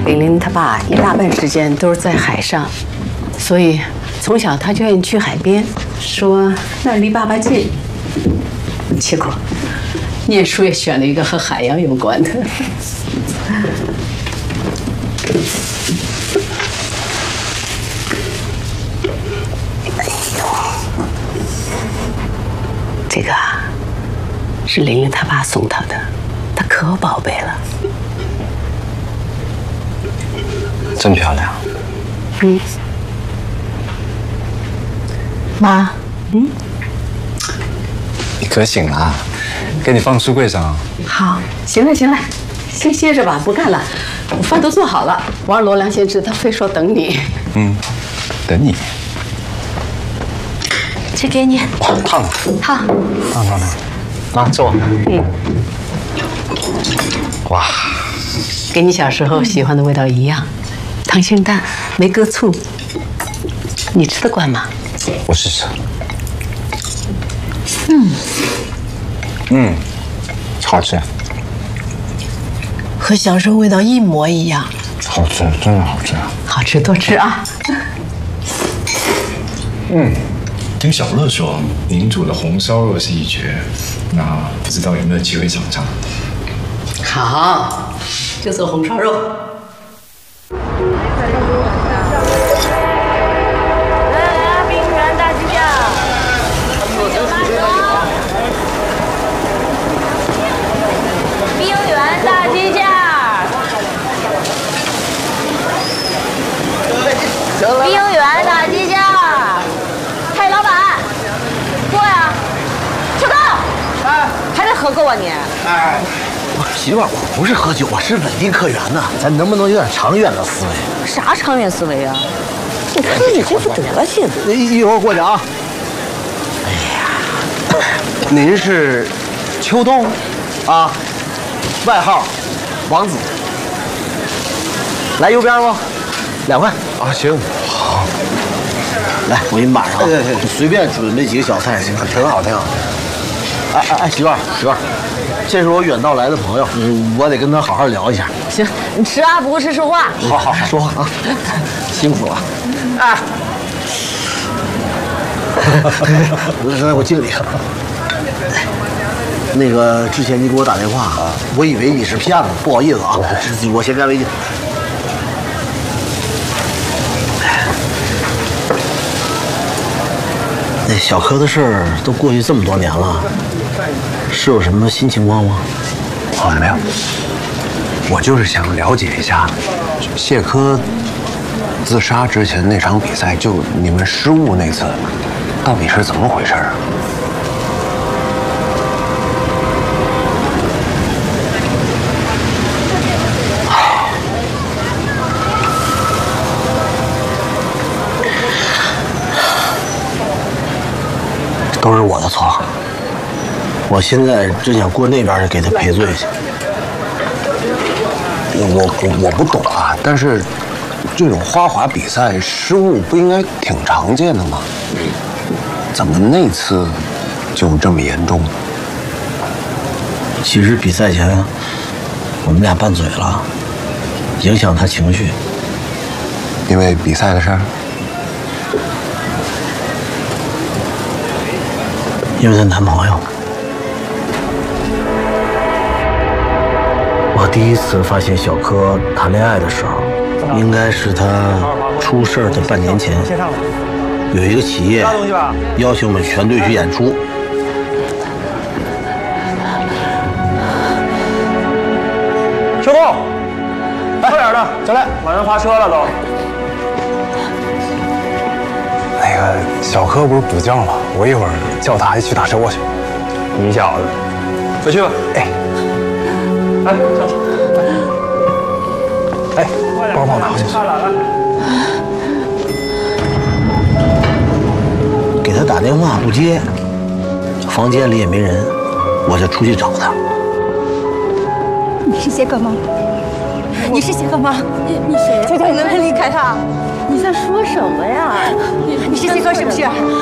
玲玲她爸一大半时间都是在海上，所以从小他就愿意去海边，说那儿离爸爸近。结果念书也选了一个和海洋有关的。这个啊，是玲玲她爸送她的，她可宝贝了。 真漂亮。 嗯。妈， 你可醒了啊？给你放书柜上。 好，行了行了，先歇着吧，不干了。我饭都做好了，我让罗良先吃，他非说等你。 等你。 这给你。 哇，烫。 烫。 来坐。哇， 跟你小时候喜欢的味道一样，溏心蛋没搁醋，你吃得惯吗？ 我试试。好吃。 和小时候味道一模一样。 好吃，真的好吃。 好吃，多吃啊。 听小乐说，您煮的红烧肉是一绝，那不知道有没有机会尝尝？ 好，就做红烧肉。 来，冰原大鸡架。冰原大鸡架。冰原大鸡架。嘿，老板，坐呀！秋刀，还没喝够啊你？ 媳妇儿，我不是喝酒啊，是稳定客源呐。咱能不能有点长远的思维？ 啥长远思维啊？你看你这副德行。 一会儿过去啊。哎呀，您是秋冬啊，外号王子。来右边不？2块啊，行，好。 来，我给你码上啊。你随便准备几个小菜，行，挺好，挺好。哎，媳妇儿，这是我远道来的朋友，我得跟他好好聊一下。 行，你吃啊，不过是说话。 好，说话啊，辛苦了。哎，来，我敬你。那个之前你给我打电话啊，我以为你是骗子，不好意思啊，我先干微信。那小柯的事儿都过去这么多年了，是有什么新情况吗？ 没有，我就是想了解一下，谢科自杀之前那场比赛，就你们失误那次，到底是怎么回事啊？ 都是我的错，我现在真想过那边给他赔罪去。 我不懂啊，但是这种花滑比赛失误不应该挺常见的吗？怎么那次就这么严重？ 其实比赛前我们俩拌嘴了，影响他情绪。 因为比赛的事儿？ 因为她男朋友。我第一次发现小柯谈恋爱的时候，应该是他出事的半年前。有一个企业邀请我们全队去演出。 秋冬，快点的，进来，马上发车了都。 那个小柯不是补觉吗？我一会儿叫他一起打车过去。 你小子，快去吧。 哎， 来，上车。 哎，包拿回去。 给他打电话不接，房间里也没人，我就出去找他。 你是谢哥吗？你是谢哥吗？你谁？秋秋，你能不能离开他？你在说什么呀？你是谢哥是不是？